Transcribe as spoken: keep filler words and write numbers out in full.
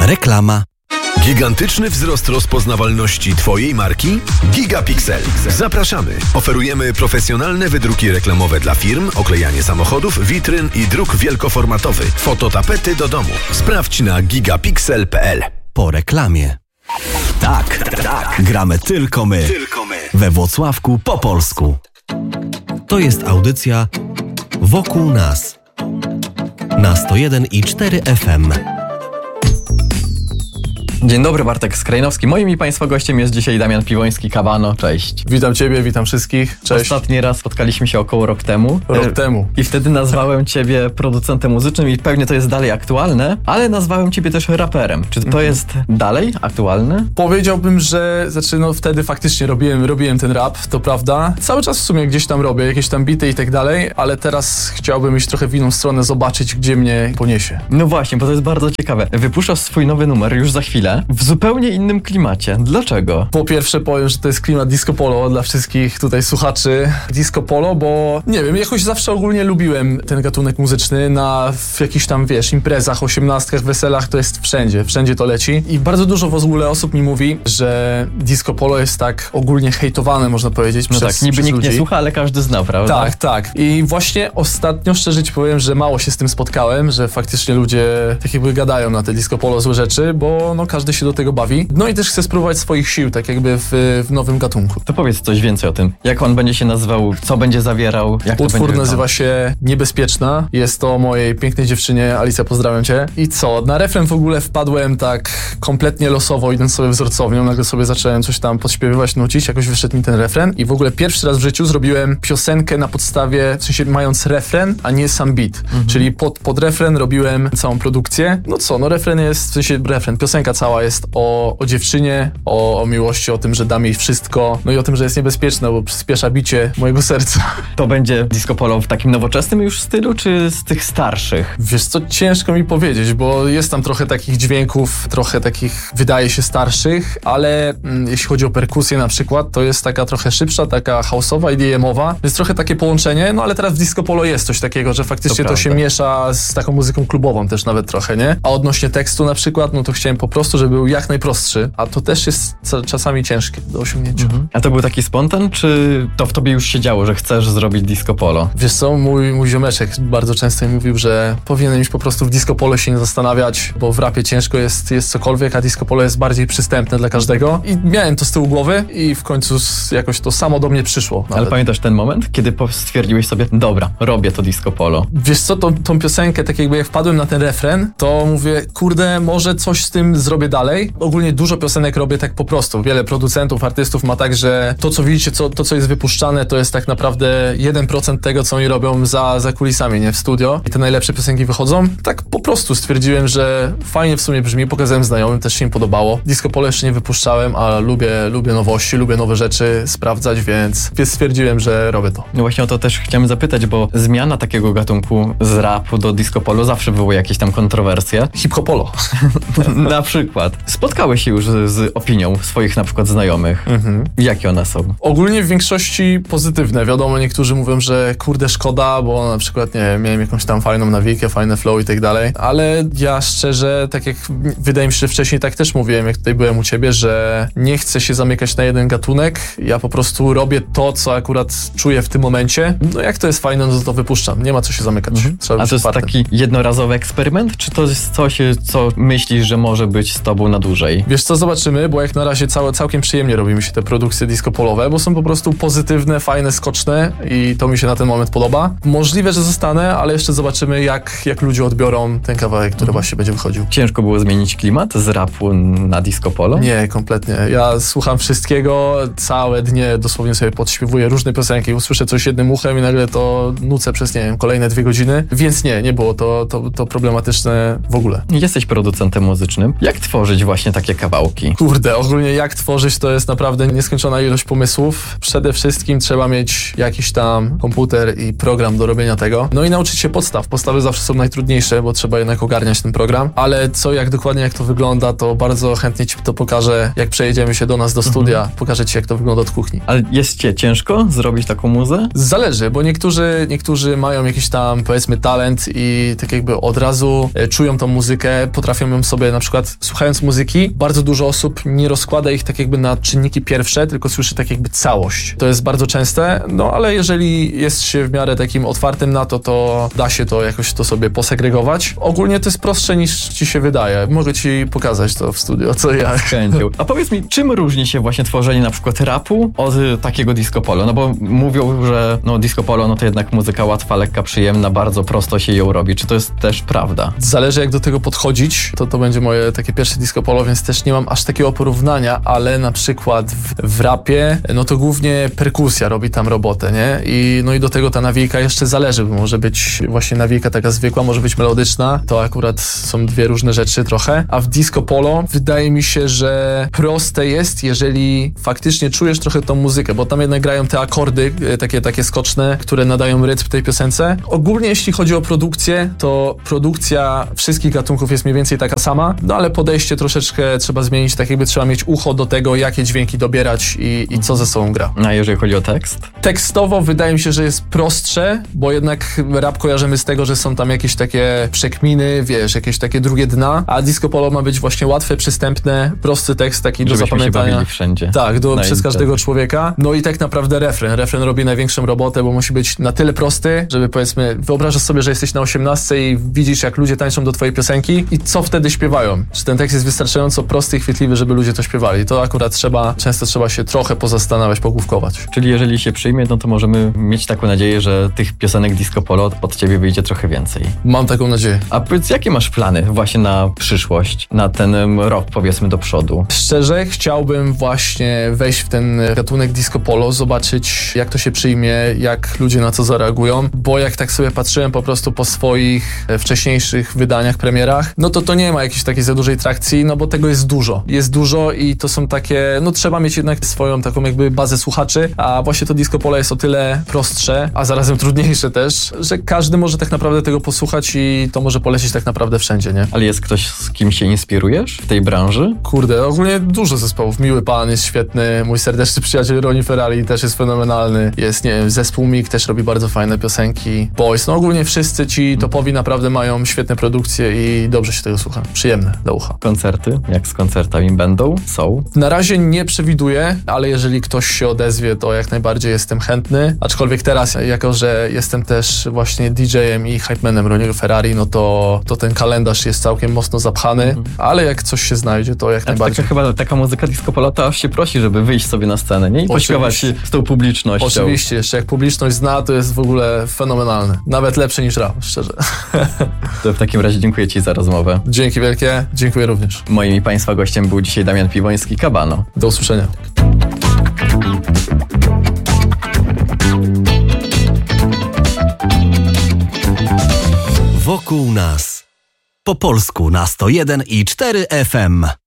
Reklama. Gigantyczny wzrost rozpoznawalności Twojej marki? Gigapixel. Zapraszamy. Oferujemy profesjonalne wydruki reklamowe dla firm, oklejanie samochodów, witryn i druk wielkoformatowy, fototapety do domu. Sprawdź na gigapixel kropka p l. Po reklamie. Tak, tak. Gramy tylko my. Tylko my. We Włocławku po polsku. To jest audycja Wokół nas. Na sto jeden i cztery F M. Dzień dobry, Bartek Skrajnowski. Moim i Państwa gościem jest dzisiaj Damian Piwoński-Kabano. Cześć. Witam Ciebie, witam wszystkich. Cześć. Ostatni raz spotkaliśmy się około rok temu. Rok e, temu. I wtedy nazwałem Ciebie producentem muzycznym i pewnie to jest dalej aktualne, ale nazwałem Ciebie też raperem. Czy to mhm. jest dalej aktualne? Powiedziałbym, że znaczy, no, wtedy faktycznie robiłem, robiłem ten rap, to prawda. Cały czas w sumie gdzieś tam robię, jakieś tam bity i tak dalej, ale teraz chciałbym iść trochę w inną stronę, zobaczyć, gdzie mnie poniesie. No właśnie, bo to jest bardzo ciekawe. Wypuszczasz swój nowy numer już za chwilę. W zupełnie innym klimacie. Dlaczego? Po pierwsze powiem, że to jest klimat disco polo dla wszystkich tutaj słuchaczy. Disco polo, bo nie wiem, jakoś zawsze ogólnie lubiłem ten gatunek muzyczny na w jakichś tam, wiesz, imprezach, osiemnastkach, weselach, to jest wszędzie, wszędzie to leci. I bardzo dużo w ogóle osób mi mówi, że disco polo jest tak ogólnie hejtowane, można powiedzieć, no przez, tak, niby przez nikt ludzi. nie słucha, ale każdy zna, prawda? Tak, tak. I właśnie ostatnio, szczerze Ci powiem, że mało się z tym spotkałem, że faktycznie ludzie tak jakby gadają na te disco polo złe rzeczy, bo no każdy się do tego bawi. No i też chcę spróbować swoich sił, tak jakby w, w nowym gatunku. To powiedz coś więcej o tym. Jak on będzie się nazywał, co będzie zawierał, jak to Utwór będzie nazywa się Niebezpieczna. Jest to o mojej pięknej dziewczynie. Alicja, pozdrawiam Cię. I co? Na refren w ogóle wpadłem tak kompletnie losowo, idąc sobie wzorcownią. Nagle sobie zacząłem coś tam podśpiewywać, nucić. Jakoś wyszedł mi ten refren. I w ogóle pierwszy raz w życiu zrobiłem piosenkę na podstawie, w sensie mając refren, a nie sam beat. Mhm. Czyli pod, pod refren robiłem całą produkcję. No co? No refren jest, w sensie refren, piosenka cała jest o, o dziewczynie, o, o miłości, o tym, że dam jej wszystko, no i o tym, że jest niebezpieczna, bo przyspiesza bicie mojego serca. To będzie disco polo w takim nowoczesnym już stylu, czy z tych starszych? Wiesz co, ciężko mi powiedzieć, bo jest tam trochę takich dźwięków, trochę takich, wydaje się, starszych, ale mm, jeśli chodzi o perkusję na przykład, to jest taka trochę szybsza, taka house'owa i D M-owa. Jest trochę takie połączenie, no ale teraz w disco polo jest coś takiego, że faktycznie to, to się miesza z taką muzyką klubową też nawet trochę, nie? A odnośnie tekstu na przykład, no to chciałem po prostu, żeby był jak najprostszy, a to też jest czasami ciężkie do osiągnięcia. Mhm. A to był taki spontan, czy to w tobie już się działo, że chcesz zrobić disco polo? Wiesz co, mój, mój ziomeczek bardzo często mi mówił, że powinienem już po prostu w disco polo się nie zastanawiać, bo w rapie ciężko jest, jest cokolwiek, a disco polo jest bardziej przystępne dla każdego. I miałem to z tyłu głowy i w końcu jakoś to samo do mnie przyszło. Nawet. Ale pamiętasz ten moment, kiedy stwierdziłeś sobie, dobra, robię to disco polo? Wiesz co, tą, tą piosenkę, tak jakby jak wpadłem na ten refren, to mówię, kurde, może coś z tym zrobię dalej. Ogólnie dużo piosenek robię tak po prostu. Wiele producentów, artystów ma tak, że to, co widzicie, co, to, co jest wypuszczane, to jest tak naprawdę jeden procent tego, co oni robią za, za kulisami, nie? W studio. I te najlepsze piosenki wychodzą. Tak po prostu stwierdziłem, że fajnie w sumie brzmi, pokazałem znajomym, też się im podobało. Disco polo jeszcze nie wypuszczałem, a lubię, lubię nowości, lubię nowe rzeczy sprawdzać, więc, więc stwierdziłem, że robię to. No właśnie o to też chciałem zapytać, bo zmiana takiego gatunku z rapu do disco polo zawsze wywołuje jakieś tam kontrowersje. Hip-hopolo. Na przykład. Spotkałeś się już z, z opinią swoich na przykład znajomych. Mhm. Jakie one są? Ogólnie w większości pozytywne. Wiadomo, niektórzy mówią, że kurde szkoda, bo na przykład, nie wiem, miałem jakąś tam fajną nawikę, fajne flow i tak dalej, ale ja szczerze, tak jak wydaje mi się, że wcześniej tak też mówiłem, jak tutaj byłem u ciebie, że nie chcę się zamykać na jeden gatunek, ja po prostu robię to, co akurat czuję w tym momencie. No jak to jest fajne, no to, to wypuszczam. Nie ma co się zamykać. Mhm. Trzeba A to jest otwartym. Taki jednorazowy eksperyment, czy to jest coś, co myślisz, że może być z tobą na dłużej? Wiesz co, zobaczymy, bo jak na razie całe, całkiem przyjemnie robi mi się te produkcje disco polowe, bo są po prostu pozytywne, fajne, skoczne i to mi się na ten moment podoba. Możliwe, że zostanę, ale jeszcze zobaczymy, jak, jak ludzie odbiorą ten kawałek, który mhm. właśnie będzie wychodził. Ciężko było zmienić klimat z rapu na disco polo? Nie, kompletnie. Ja słucham wszystkiego, całe dnie dosłownie sobie podśpiewuję różne piosenki, usłyszę coś jednym uchem i nagle to nucę przez, nie wiem, kolejne dwie godziny, więc nie, nie było to, to, to problematyczne w ogóle. Jesteś producentem muzycznym. Jak tworzyć właśnie takie kawałki? Kurde, ogólnie jak tworzyć, to jest naprawdę nieskończona ilość pomysłów. Przede wszystkim trzeba mieć jakiś tam komputer i program do robienia tego. No i nauczyć się podstaw. Podstawy zawsze są najtrudniejsze, bo trzeba jednak ogarniać ten program. Ale co, jak dokładnie jak to wygląda, to bardzo chętnie ci to pokażę, jak przejedziemy się do nas do studia. Mhm. Pokażę ci, jak to wygląda od kuchni. Ale jest ci ciężko zrobić taką muzę? Zależy, bo niektórzy, niektórzy mają jakiś tam, powiedzmy, talent i tak jakby od razu e, czują tą muzykę, potrafią ją sobie na przykład, słuchając muzyki, bardzo dużo osób nie rozkłada ich tak jakby na czynniki pierwsze, tylko słyszy tak jakby całość. To jest bardzo częste, no ale jeżeli jest się w miarę takim otwartym na to, to da się to jakoś to sobie posegregować. Ogólnie to jest prostsze niż ci się wydaje. Mogę ci pokazać to w studio, co ja. Z chęcią. A powiedz mi, czym różni się właśnie tworzenie na przykład rapu od takiego disco polo? No bo mówią, że no disco polo no to jednak muzyka łatwa, lekka, przyjemna, bardzo prosto się ją robi. Czy to jest też prawda? Zależy jak do tego podchodzić. To to będzie moje takie pierwsze disco polo, więc też nie mam aż takiego porównania, ale na przykład w, w rapie, no to głównie perkusja robi tam robotę, nie? I no i do tego ta nawijka jeszcze zależy, bo może być właśnie nawijka taka zwykła, może być melodyczna. To akurat są dwie różne rzeczy trochę. A w disco polo wydaje mi się, że proste jest, jeżeli faktycznie czujesz trochę tą muzykę, bo tam jednak grają te akordy, takie, takie skoczne, które nadają rytm tej piosence. Ogólnie jeśli chodzi o produkcję, to produkcja wszystkich gatunków jest mniej więcej taka sama, no ale podejście troszeczkę trzeba zmienić, tak jakby trzeba mieć ucho do tego, jakie dźwięki dobierać i, i co ze sobą gra. A jeżeli chodzi o tekst? Tekstowo wydaje mi się, że jest prostsze, bo jednak rap kojarzymy z tego, że są tam jakieś takie przekminy, wiesz, jakieś takie drugie dna, a disco polo ma być właśnie łatwe, przystępne, prosty tekst taki do zapamiętania. Się bawili wszędzie. Tak, do, przez każdego człowieka. No i tak naprawdę refren. Refren robi największą robotę, bo musi być na tyle prosty, żeby powiedzmy, wyobrażasz sobie, że jesteś na osiemnastce i widzisz, jak ludzie tańczą do twojej piosenki i co wtedy śpiewają. Czy ten tekst jest wystarczająco prosty i chwytliwy, żeby ludzie to śpiewali. To akurat trzeba, często trzeba się trochę pozastanawiać, pogłówkować. Czyli jeżeli się przyjmie, no to możemy mieć taką nadzieję, że tych piosenek disco polo od ciebie wyjdzie trochę więcej. Mam taką nadzieję. A powiedz, jakie masz plany właśnie na przyszłość, na ten rok powiedzmy do przodu? Szczerze chciałbym właśnie wejść w ten gatunek disco polo, zobaczyć jak to się przyjmie, jak ludzie na to zareagują, bo jak tak sobie patrzyłem po prostu po swoich wcześniejszych wydaniach, premierach, no to to nie ma jakiejś takiej za dużej trakcji, no bo tego jest dużo. Jest dużo i to są takie, no trzeba mieć jednak swoją taką jakby bazę słuchaczy, a właśnie to disco polo jest o tyle prostsze, a zarazem trudniejsze też, że każdy może tak naprawdę tego posłuchać i to może polecieć tak naprawdę wszędzie, nie? Ale jest ktoś, z kim się inspirujesz w tej branży? Kurde, ogólnie dużo zespołów. Miły Pan jest świetny, mój serdeczny przyjaciel Ronnie Ferrari też jest fenomenalny. Jest, nie wiem, zespół Mig też robi bardzo fajne piosenki. Boys, no ogólnie wszyscy ci topowi naprawdę mają świetne produkcje i dobrze się tego słucha. Przyjemne do ucha. Koncerty? Jak z koncertami będą? Są? Na razie nie przewiduję, ale jeżeli ktoś się odezwie, to jak najbardziej jestem chętny. Aczkolwiek teraz, jako że jestem też właśnie D J-em i hypemanem Ronniego Ferrari, no to, to ten kalendarz jest całkiem mocno zapchany, mhm. ale jak coś się znajdzie, to jak A najbardziej. Taka, chyba taka muzyka disco polo to aż się prosi, żeby wyjść sobie na scenę, nie? I pośpiewać z tą publicznością. Oczywiście, jeszcze jak publiczność zna, to jest w ogóle fenomenalne. Nawet lepsze niż rap, szczerze. To w takim razie dziękuję Ci za rozmowę. Dzięki wielkie, dziękuję również. Moim i Państwa gościem był dzisiaj Damian Piwoński, Kabano. Do usłyszenia. Wokół nas. Po polsku na sto jeden i cztery F M.